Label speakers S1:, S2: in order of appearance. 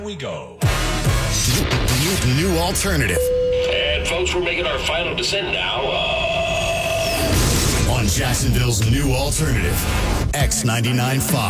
S1: We go.
S2: New alternative.
S3: And folks, we're making our final descent now.
S2: On Jacksonville's new alternative, X99.5.